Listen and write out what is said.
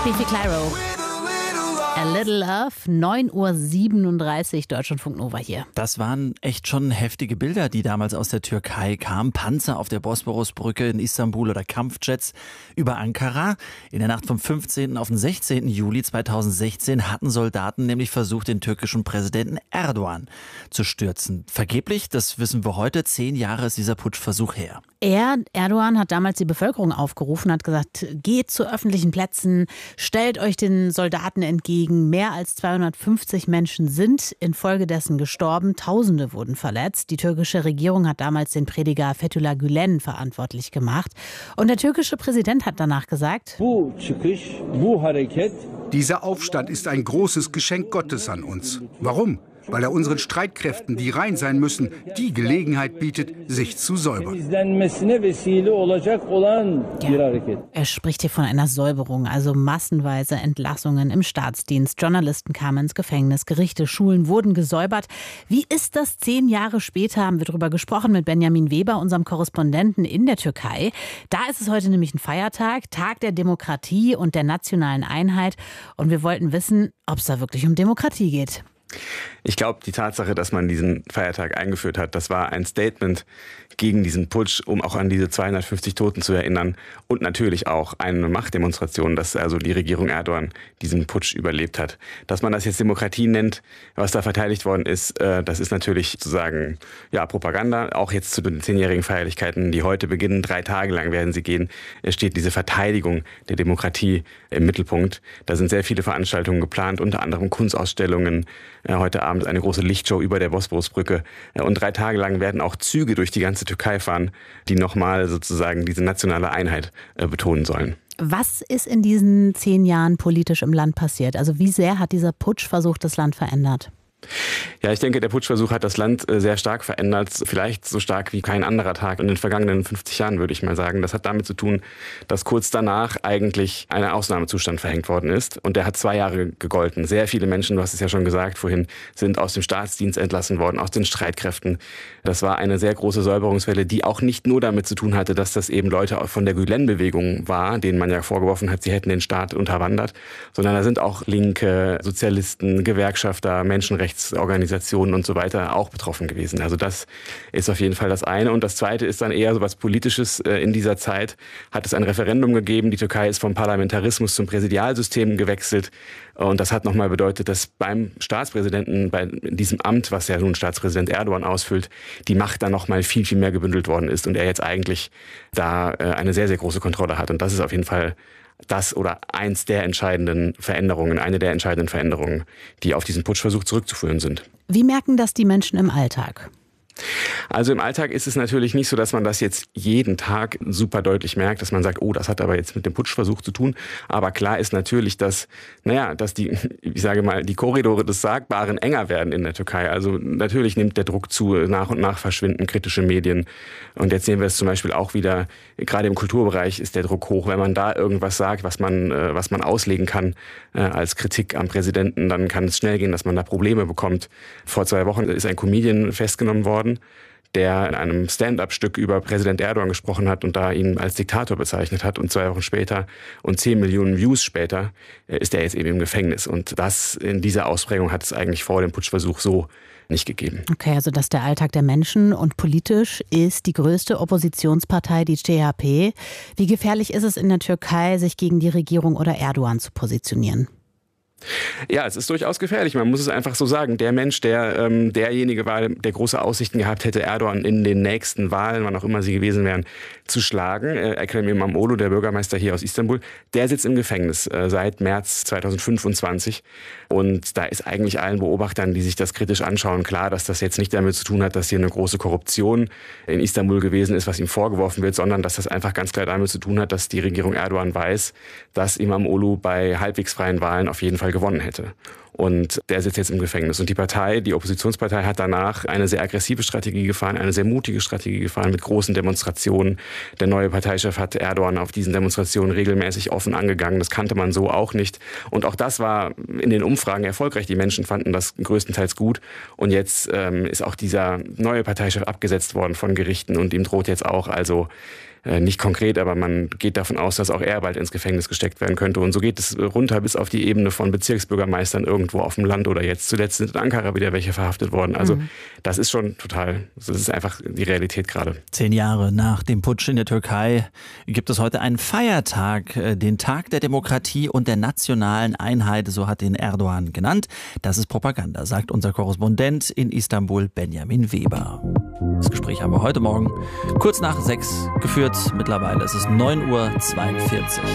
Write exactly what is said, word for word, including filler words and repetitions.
Beefy Clyro. A Little Love, neun Uhr siebenunddreißig, Deutschlandfunk Nova hier. Das waren echt schon heftige Bilder, die damals aus der Türkei kamen. Panzer auf der Bosporusbrücke in Istanbul oder Kampfjets über Ankara. In der Nacht vom fünfzehnten auf den sechzehnten Juli zweitausendsechzehn hatten Soldaten nämlich versucht, den türkischen Präsidenten Erdogan zu stürzen. Vergeblich, das wissen wir heute, zehn Jahre ist dieser Putschversuch her. Er, Erdogan, hat damals die Bevölkerung aufgerufen, hat gesagt, geht zu öffentlichen Plätzen, stellt euch den Soldaten entgegen. Mehr als zweihundertfünfzig Menschen sind infolgedessen gestorben, Tausende wurden verletzt. Die türkische Regierung hat damals den Prediger Fethullah Gülen verantwortlich gemacht. Und der türkische Präsident hat danach gesagt: Dieser Aufstand ist ein großes Geschenk Gottes an uns. Warum? Weil er unseren Streitkräften, die rein sein müssen, die Gelegenheit bietet, sich zu säubern. Ja, er spricht hier von einer Säuberung, also massenweise Entlassungen im Staatsdienst. Journalisten kamen ins Gefängnis, Gerichte, Schulen wurden gesäubert. Wie ist das zehn Jahre später, haben wir darüber gesprochen mit Benjamin Weber, unserem Korrespondenten in der Türkei. Da ist es heute nämlich ein Feiertag, Tag der Demokratie und der nationalen Einheit. Und wir wollten wissen, ob es da wirklich um Demokratie geht. Ich glaube, die Tatsache, dass man diesen Feiertag eingeführt hat, das war ein Statement gegen diesen Putsch, um auch an diese zweihundertfünfzig Toten zu erinnern und natürlich auch eine Machtdemonstration, dass also die Regierung Erdogan diesen Putsch überlebt hat. Dass man das jetzt Demokratie nennt, was da verteidigt worden ist, das ist natürlich sozusagen ja, Propaganda. Auch jetzt zu den zehnjährigen Feierlichkeiten, die heute beginnen, drei Tage lang werden sie gehen, steht diese Verteidigung der Demokratie im Mittelpunkt. Da sind sehr viele Veranstaltungen geplant, unter anderem Kunstausstellungen, heute Abend eine große Lichtshow über der Bosporusbrücke. Und drei Tage lang werden auch Züge durch die ganze Türkei fahren, die nochmal sozusagen diese nationale Einheit betonen sollen. Was ist in diesen zehn Jahren politisch im Land passiert? Also wie sehr hat dieser Putschversuch das Land verändert? Ja, ich denke, der Putschversuch hat das Land sehr stark verändert. Vielleicht so stark wie kein anderer Tag in den vergangenen fünfzig Jahren, würde ich mal sagen. Das hat damit zu tun, dass kurz danach eigentlich ein Ausnahmezustand verhängt worden ist. Und der hat zwei Jahre gegolten. Sehr viele Menschen, du hast es ja schon gesagt vorhin, sind aus dem Staatsdienst entlassen worden, aus den Streitkräften. Das war eine sehr große Säuberungswelle, die auch nicht nur damit zu tun hatte, dass das eben Leute von der Gülen-Bewegung war, denen man ja vorgeworfen hat, sie hätten den Staat unterwandert, sondern da sind auch Linke, Sozialisten, Gewerkschafter, Menschenrechtler, Organisationen und so weiter auch betroffen gewesen. Also das ist auf jeden Fall das eine. Und das zweite ist dann eher so was Politisches. In dieser Zeit hat es ein Referendum gegeben. Die Türkei ist vom Parlamentarismus zum Präsidialsystem gewechselt. Und das hat nochmal bedeutet, dass beim Staatspräsidenten, bei diesem Amt, was ja nun Staatspräsident Erdogan ausfüllt, die Macht dann nochmal viel, viel mehr gebündelt worden ist und er jetzt eigentlich da eine sehr, sehr große Kontrolle hat. Und das ist auf jeden Fall das oder eins der entscheidenden Veränderungen, eine der entscheidenden Veränderungen, die auf diesen Putschversuch zurückzuführen sind. Wie merken das die Menschen im Alltag? Also im Alltag ist es natürlich nicht so, dass man das jetzt jeden Tag super deutlich merkt, dass man sagt, oh, das hat aber jetzt mit dem Putschversuch zu tun. Aber klar ist natürlich, dass, naja, dass die, ich sage mal, die Korridore des Sagbaren enger werden in der Türkei. Also natürlich nimmt der Druck zu, nach und nach verschwinden kritische Medien. Und jetzt sehen wir es zum Beispiel auch wieder, gerade im Kulturbereich ist der Druck hoch. Wenn man da irgendwas sagt, was man, was man auslegen kann äh, als Kritik am Präsidenten, dann kann es schnell gehen, dass man da Probleme bekommt. Vor zwei Wochen ist ein Comedian festgenommen worden, der in einem Stand-up-Stück über Präsident Erdogan gesprochen hat und da ihn als Diktator bezeichnet hat. Und zwei Wochen später und zehn Millionen Views später ist er jetzt eben im Gefängnis. Und das in dieser Ausprägung hat es eigentlich vor dem Putschversuch so nicht gegeben. Okay, also das ist der Alltag der Menschen und politisch ist die größte Oppositionspartei die C H P. Wie gefährlich ist es in der Türkei, sich gegen die Regierung oder Erdogan zu positionieren? Ja, es ist durchaus gefährlich. Man muss es einfach so sagen. Der Mensch, der ähm, derjenige war, der große Aussichten gehabt hätte, Erdogan in den nächsten Wahlen, wann auch immer sie gewesen wären, zu schlagen, äh, Ekrem İmamoğlu, der Bürgermeister hier aus Istanbul, der sitzt im Gefängnis äh, seit März zweitausendfünfundzwanzig. Und da ist eigentlich allen Beobachtern, die sich das kritisch anschauen, klar, dass das jetzt nicht damit zu tun hat, dass hier eine große Korruption in Istanbul gewesen ist, was ihm vorgeworfen wird, sondern dass das einfach ganz klar damit zu tun hat, dass die Regierung Erdogan weiß, dass İmamoğlu bei halbwegs freien Wahlen auf jeden Fall gewonnen hätte. Und der sitzt jetzt im Gefängnis. Und die Partei, die Oppositionspartei, hat danach eine sehr aggressive Strategie gefahren, eine sehr mutige Strategie gefahren mit großen Demonstrationen. Der neue Parteichef hat Erdogan auf diesen Demonstrationen regelmäßig offen angegangen. Das kannte man so auch nicht. Und auch das war in den Umfragen erfolgreich. Die Menschen fanden das größtenteils gut. Und jetzt ähm, ist auch dieser neue Parteichef abgesetzt worden von Gerichten und ihm droht jetzt auch also Äh, nicht konkret, aber man geht davon aus, dass auch er bald ins Gefängnis gesteckt werden könnte. Und so geht es runter bis auf die Ebene von Bezirksbürgermeistern irgendwo auf dem Land oder jetzt zuletzt sind in Ankara wieder welche verhaftet worden. Also mhm. das ist schon total, das ist einfach die Realität gerade. Zehn Jahre nach dem Putsch in der Türkei gibt es heute einen Feiertag, den Tag der Demokratie und der nationalen Einheit, so hat den Erdogan genannt. Das ist Propaganda, sagt unser Korrespondent in Istanbul, Benjamin Weber. Das Gespräch haben wir heute Morgen kurz nach sechs geführt. Mittlerweile ist es neun Uhr zweiundvierzig.